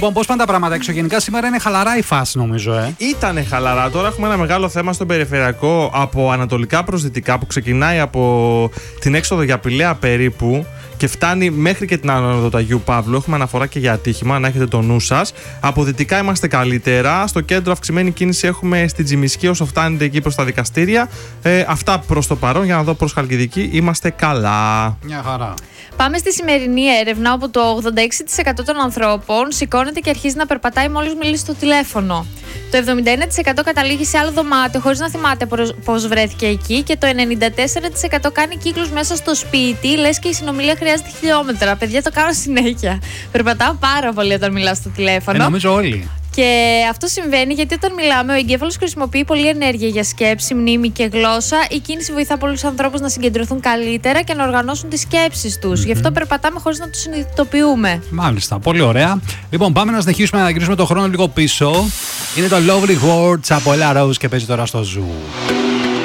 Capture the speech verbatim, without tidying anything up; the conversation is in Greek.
Λοιπόν, πώς πάνε τα πράγματα έξω? Γενικά σήμερα είναι χαλαρά η φάση, νομίζω, ε. Ήτανε χαλαρά. Τώρα έχουμε ένα μεγάλο θέμα στον περιφερειακό από ανατολικά προς δυτικά που ξεκινάει από την έξοδο για Πηλαία περίπου και φτάνει μέχρι και την άνοδο του Αγίου Παύλου. Έχουμε αναφορά και για ατύχημα, να έχετε το νου σας. Από δυτικά είμαστε καλύτερα. Στο κέντρο αυξημένη κίνηση έχουμε στην Τζιμισκή όσο φτάνετε εκεί προς τα δικαστήρια. Ε, αυτά προς το παρόν. Για να δω προς Χαλκιδική είμαστε καλά. Μια χαρά. Πάμε στη σημερινή έρευνα όπου το ογδόντα έξι τοις εκατό των ανθρώπων σηκώνεται και αρχίζει να περπατάει μόλις μιλήσει στο τηλέφωνο. Το εβδομήντα ένα τοις εκατό καταλήγει σε άλλο δωμάτιο χωρίς να θυμάται πώς βρέθηκε εκεί και το ενενήντα τέσσερα τοις εκατό κάνει κύκλους μέσα στο σπίτι, λες και η συνομιλία χρειάζεται χιλιόμετρα. Παιδιά, το κάνω συνέχεια. Περπατάω πάρα πολύ όταν μιλάω στο τηλέφωνο. Ε, νομίζω όλοι. Και αυτό συμβαίνει γιατί όταν μιλάμε, ο εγκέφαλος χρησιμοποιεί πολλή ενέργεια για σκέψη, μνήμη και γλώσσα. Η κίνηση βοηθά πολλούς ανθρώπους να συγκεντρωθούν καλύτερα και να οργανώσουν τις σκέψεις τους. Mm-hmm. Γι' αυτό περπατάμε χωρίς να το συνειδητοποιούμε. Μάλιστα, πολύ ωραία. Λοιπόν, πάμε να συνεχίσουμε να γυρίσουμε το χρόνο λίγο πίσω. Είναι το Lovely Words από Ella Rose και παίζει τώρα στο Zoo.